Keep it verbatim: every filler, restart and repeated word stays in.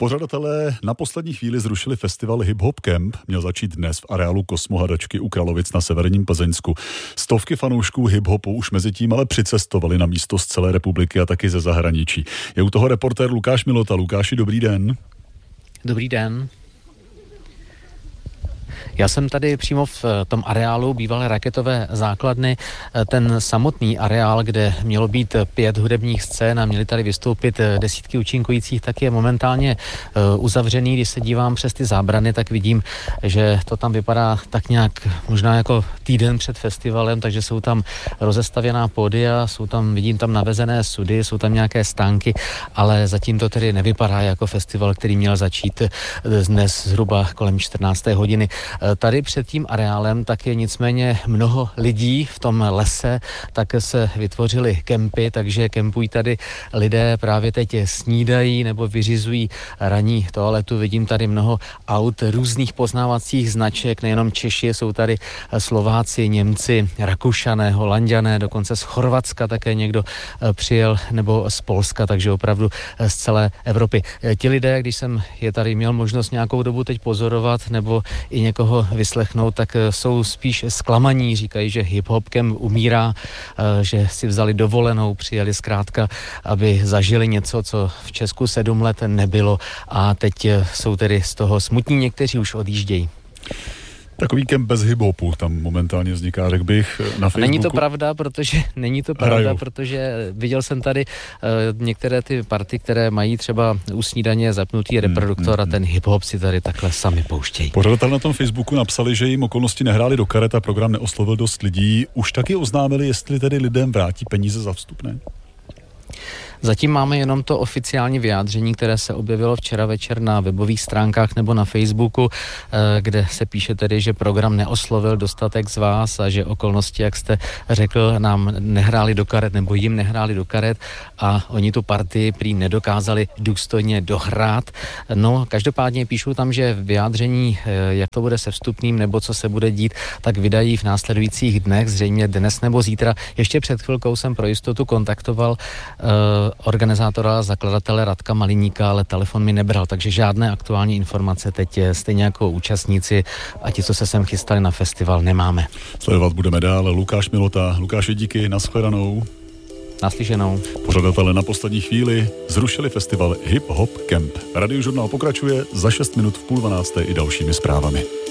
Pořadatelé na poslední chvíli zrušili festival Hip Hop Camp. Měl začít dnes v areálu Kosmohadačky u Kralovic na severním Plzeňsku. Stovky fanoušků hip-hopu už mezi tím ale přicestovali na místo z celé republiky a taky ze zahraničí. Je u toho reportér Lukáš Milota. Lukáši, dobrý den. Dobrý den. Já jsem tady přímo v tom areálu bývalé raketové základny. Ten samotný areál, kde mělo být pět hudebních scén a měli tady vystoupit desítky účinkujících, tak je momentálně uzavřený. Když se dívám přes ty zábrany, tak vidím, že to tam vypadá tak nějak možná jako týden před festivalem, takže jsou tam rozestavěná pódia, jsou tam, vidím tam navezené sudy, jsou tam nějaké stánky, ale zatím to tedy nevypadá jako festival, který měl začít dnes zhruba kolem čtrnácté hodiny. Tady před tím areálem tak je nicméně mnoho lidí v tom lese, tak se vytvořily kempy, takže kempují tady lidé, právě teď snídají nebo vyřizují ranní toaletu. Vidím tady mnoho aut různých poznávacích značek, nejenom Češi, jsou tady Slováci, Němci, Rakušané, Holanďané, dokonce z Chorvatska také někdo přijel, nebo z Polska, takže opravdu z celé Evropy. Ti lidé, když jsem je tady měl možnost nějakou dobu teď pozorovat nebo i někoho vyslechnout, tak jsou spíš zklamaní, říkají, že hip-hop camp umírá, že si vzali dovolenou, přijeli zkrátka, aby zažili něco, co v Česku sedm let nebylo a teď jsou tedy z toho smutní, někteří už odjíždějí. Takový kemp bez hip-hopu tam momentálně vzniká, řekl bych, na Facebooku. Není to pravda, protože není to pravda, Hraju. protože viděl jsem tady uh, některé ty party, které mají třeba u snídaně zapnutý reproduktor hmm, hmm, a ten hip-hop si tady takhle sami pouštějí. Pořadatel na tom Facebooku napsali, že jim okolnosti nehrály do karet a program neoslovil dost lidí. Už taky oznámili, jestli tedy lidem vrátí peníze za vstupné? Zatím máme jenom to oficiální vyjádření, které se objevilo včera večer na webových stránkách nebo na Facebooku, kde se píše tedy, že program neoslovil dostatek z vás a že okolnosti, jak jste řekl, nám nehráli do karet nebo jim nehráli do karet a oni tu partii prý nedokázali důstojně dohrát. No, každopádně píšou tam, že vyjádření, jak to bude se vstupným nebo co se bude dít, tak vydají v následujících dnech, zřejmě dnes nebo zítra. Ještě před chvilkou jsem pro jistotu kontaktoval uh, organizátora, zakladatele Radka Maliníka, ale telefon mi nebral, takže žádné aktuální informace teď stejně jako účastníci a ti, co se sem chystali na festival, nemáme. Sledovat budeme dál. Lukáš Milota. Lukáši, díky, nashledanou. Naslyšenou. Pořadatelé na poslední chvíli zrušili festival Hip Hop Camp. Radiožurnál pokračuje za šest minut v půl dvanácté i dalšími zprávami.